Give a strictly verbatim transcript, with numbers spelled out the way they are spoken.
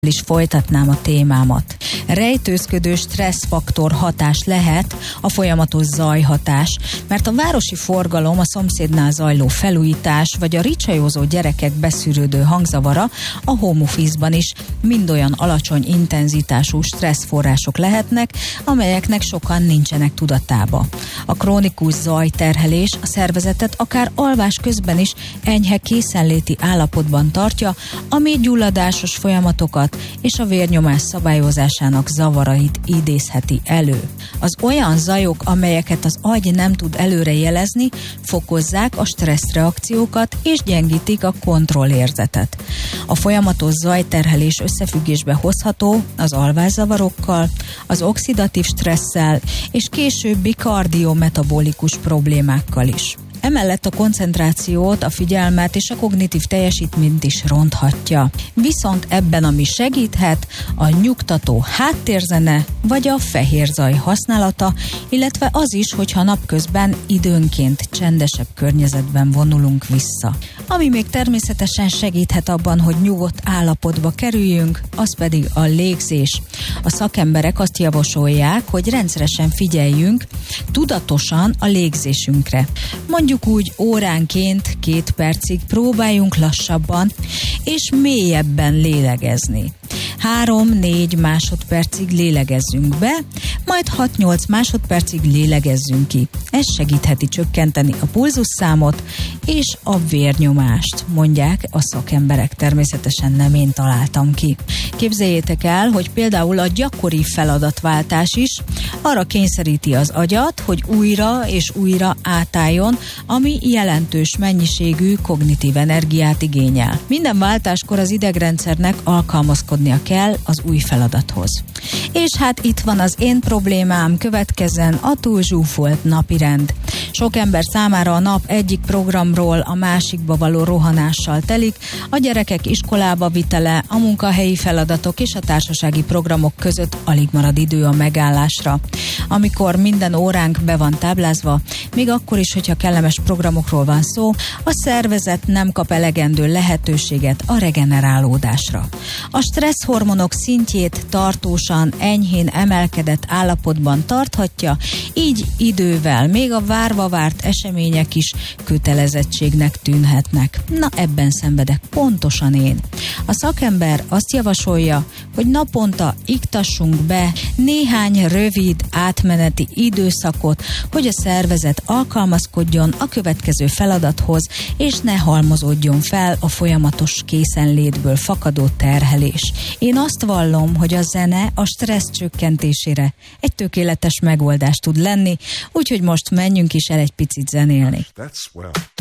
is folytatnám a témámat. Rejtőzködő stresszfaktor hatás lehet a folyamatos zajhatás, mert a városi forgalom, a szomszédnál zajló felújítás, vagy a ricsajozó gyerekek beszűrődő hangzavara a home office-ban is mind olyan alacsony intenzitású stresszforrások lehetnek, amelyeknek sokan nincsenek tudatába. A krónikus zajterhelés a szervezetet akár alvás közben is enyhe készenléti állapotban tartja, ami gyulladásos folyamatokat és a vérnyomás szabályozásának zavarait idézheti elő. Az olyan zajok, amelyeket az agy nem tud előre jelezni, fokozzák a stresszreakciókat és gyengítik a kontrollérzetet. A folyamatos zajterhelés összefüggésbe hozható az alvászavarokkal, az oxidatív stresszel és későbbi kardiometabolikus problémákkal is. Emellett a koncentrációt, a figyelmet és a kognitív teljesítményt is ronthatja. Viszont ebben ami segíthet, a nyugtató háttérzene vagy a fehér zaj használata, illetve az is, hogyha napközben időnként csendesebb környezetben vonulunk vissza. Ami még természetesen segíthet abban, hogy nyugodt állapotba kerüljünk, az pedig a légzés. A szakemberek azt javasolják, hogy rendszeresen figyeljünk tudatosan a légzésünkre. Mondjuk úgy óránként két percig próbáljunk lassabban és mélyebben lélegezni. három-négy másodpercig lélegezzünk be, majd hat-nyolc másodpercig lélegezzünk ki. Ez segítheti csökkenteni a pulzusszámot és a vérnyomást, mondják a szakemberek, természetesen nem én találtam ki. Képzeljétek el, hogy például a gyakori feladatváltás is arra kényszeríti az agyat, hogy újra és újra átálljon, ami jelentős mennyiségű kognitív energiát igényel. Minden váltáskor az idegrendszernek alkalmazkodnia kell az új feladathoz. És hát itt van az én problémám, következzen a túlzsúfolt napirend. Sok ember számára a nap egyik programról a másikba való rohanással telik, a gyerekek iskolába vitele, a munkahelyi feladatok és a társasági programok között alig marad idő a megállásra. Amikor minden óránk be van táblázva, még akkor is, hogyha kellemes programokról van szó, a szervezet nem kap elegendő lehetőséget a regenerálódásra. A stresszhormonok szintjét tartósan, enyhén emelkedett állapotban tarthatja, így idővel még a várva várt események is kötelezettségnek tűnhetnek. Na, ebben szenvedek pontosan én. A szakember azt javasolja, hogy naponta iktassunk be néhány rövid átmeneti időszakot, hogy a szervezet alkalmazkodjon a következő feladathoz, és ne halmozódjon fel a folyamatos készenlétből fakadó terhelés. Én azt vallom, hogy a zene a stressz csökkentésére egy tökéletes megoldás tud lenni, úgyhogy most menjünk is el egy picit zenélni. That's well.